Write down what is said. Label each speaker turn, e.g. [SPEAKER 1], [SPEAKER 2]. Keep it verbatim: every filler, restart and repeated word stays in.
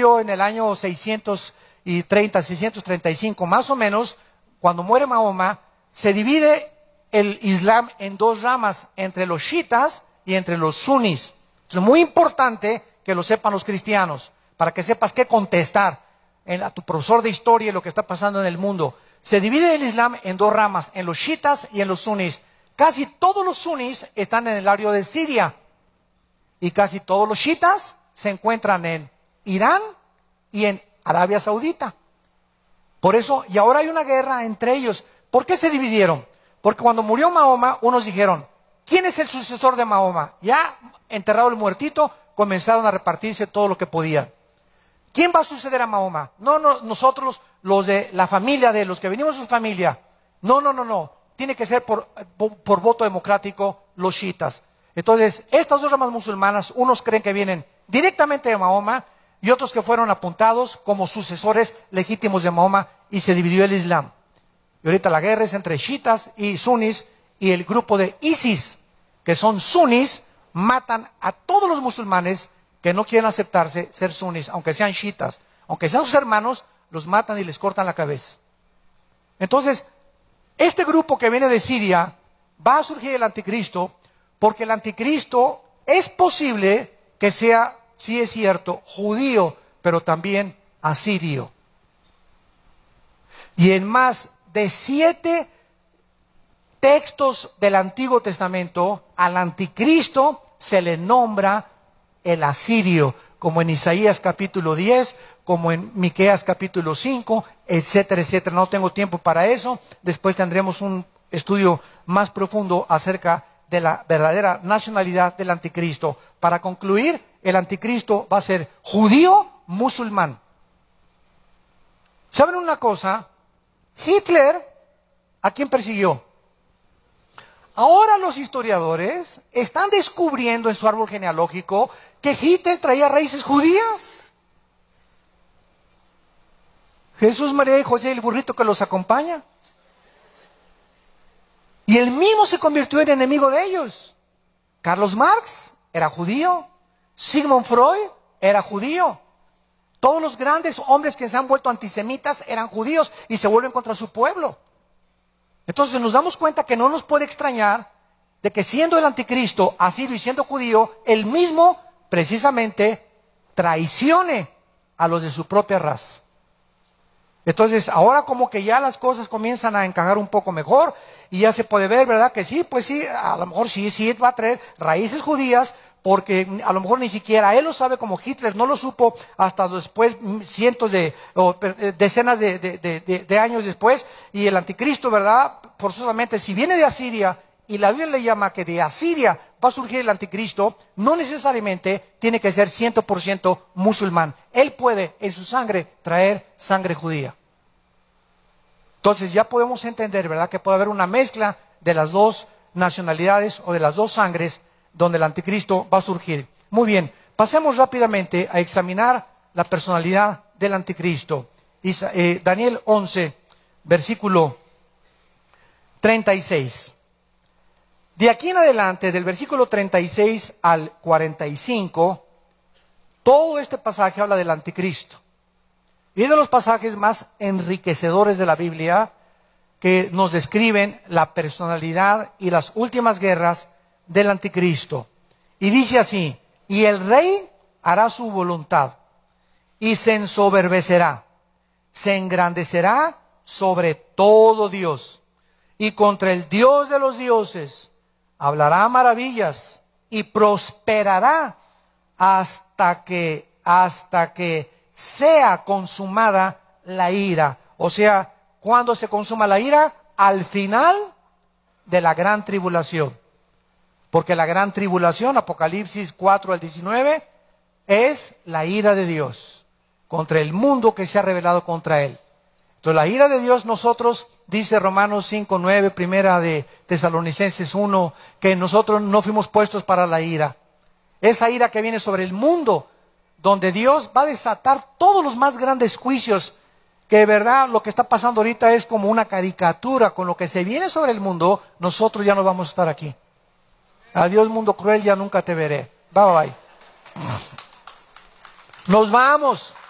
[SPEAKER 1] murió en el año seiscientos treinta, seiscientos treinta y cinco más o menos, cuando muere Mahoma, se divide el Islam en dos ramas, entre los chiitas y entre los sunis. Es muy importante que lo sepan los cristianos, para que sepas qué contestar en, a tu profesor de historia y lo que está pasando en el mundo. Se divide el Islam en dos ramas, en los chiitas y en los sunis. Casi todos los sunis están en el área de Siria, y casi todos los chiitas se encuentran en Irán y en Arabia Saudita. Por eso, y ahora hay una guerra entre ellos. ¿Por qué se dividieron? Porque cuando murió Mahoma, unos dijeron, ¿quién es el sucesor de Mahoma? Ya enterrado el muertito, comenzaron a repartirse todo lo que podían. ¿Quién va a suceder a Mahoma? No, no, nosotros, los de la familia de los que venimos de su familia. No, no, no, no. Tiene que ser por, por, por voto democrático los chiitas. Entonces, estas dos ramas musulmanas, unos creen que vienen directamente de Mahoma y otros que fueron apuntados como sucesores legítimos de Mahoma, y se dividió el Islam. Y ahorita la guerra es entre chiitas y sunis, y el grupo de ISIS, que son sunis, matan a todos los musulmanes que no quieren aceptarse ser sunis, aunque sean chiitas, aunque sean sus hermanos, los matan y les cortan la cabeza. Entonces, este grupo que viene de Siria, va a surgir el anticristo, porque el anticristo es posible que sea, sí es cierto, judío, pero también asirio. Y en más de siete textos del Antiguo Testamento, al anticristo se le nombra el asirio, como en Isaías capítulo diez, como en Miqueas capítulo cinco, etcétera, etcétera. No tengo tiempo para eso. Después tendremos un estudio más profundo acerca de la verdadera nacionalidad del anticristo. Para concluir, el anticristo va a ser judío musulmán. ¿Saben una cosa? Hitler, ¿a quién persiguió? Ahora los historiadores están descubriendo en su árbol genealógico que Hitler traía raíces judías. Jesús, María y José y el burrito que los acompaña. Y él mismo se convirtió en enemigo de ellos. Carlos Marx era judío. Sigmund Freud era judío. Todos los grandes hombres que se han vuelto antisemitas eran judíos y se vuelven contra su pueblo. Entonces nos damos cuenta que no nos puede extrañar de que siendo el anticristo asirio y siendo judío, él mismo precisamente traicione a los de su propia raza. Entonces, ahora como que ya las cosas comienzan a encajar un poco mejor y ya se puede ver, ¿verdad? Que sí, pues sí, a lo mejor sí, sí va a traer raíces judías, porque a lo mejor ni siquiera él lo sabe, como Hitler no lo supo hasta después, cientos de, o decenas de, de, de, de, de años después, y el anticristo, ¿verdad? Forzosamente, si viene de Asiria, y la Biblia le llama que de Asiria va a surgir el anticristo, no necesariamente tiene que ser cien por ciento musulmán. Él puede en su sangre traer sangre judía. Entonces ya podemos entender, ¿verdad?, que puede haber una mezcla de las dos nacionalidades o de las dos sangres donde el anticristo va a surgir. Muy bien, pasemos rápidamente a examinar la personalidad del anticristo. Isa, eh, Daniel once, versículo treinta y seis. De aquí en adelante, del versículo treinta y seis al cuarenta y cinco, todo este pasaje habla del anticristo. Y es de los pasajes más enriquecedores de la Biblia, que nos describen la personalidad y las últimas guerras del anticristo. Y dice así: y el rey hará su voluntad, y se ensoberbecerá, se engrandecerá sobre todo Dios, y contra el Dios de los dioses hablará maravillas, y prosperará hasta que, hasta que sea consumada la ira. O sea, ¿cuándo se consuma la ira? Al final de la gran tribulación. Porque la gran tribulación, Apocalipsis cuatro al diecinueve, es la ira de Dios contra el mundo que se ha rebelado contra él. Entonces la ira de Dios, nosotros, dice Romanos cinco nueve, primera de Tesalonicenses uno, que nosotros no fuimos puestos para la ira. Esa ira que viene sobre el mundo, donde Dios va a desatar todos los más grandes juicios, que de verdad lo que está pasando ahorita es como una caricatura con lo que se viene sobre el mundo. Nosotros ya no vamos a estar aquí. Adiós mundo cruel, ya nunca te veré. Bye bye. Nos vamos.